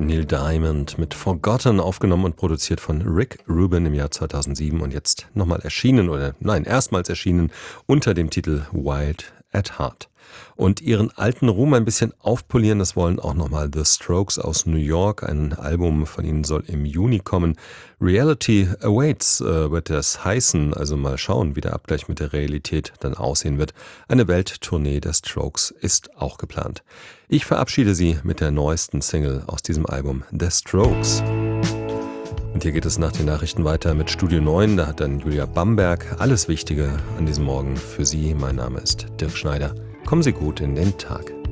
Neil Diamond mit Forgotten, aufgenommen und produziert von Rick Rubin im Jahr 2007 und jetzt erstmals erschienen unter dem Titel Wild at Heart. Und ihren alten Ruhm ein bisschen aufpolieren, das wollen auch nochmal The Strokes aus New York. Ein Album von ihnen soll im Juni kommen. Reality Awaits wird das heißen, also mal schauen, wie der Abgleich mit der Realität dann aussehen wird. Eine Welttournee der Strokes ist auch geplant. Ich verabschiede Sie mit der neuesten Single aus diesem Album, The Strokes. Und hier geht es nach den Nachrichten weiter mit Studio 9. Da hat dann Julia Bamberg alles Wichtige an diesem Morgen für Sie. Mein Name ist Dirk Schneider. Kommen Sie gut in den Tag.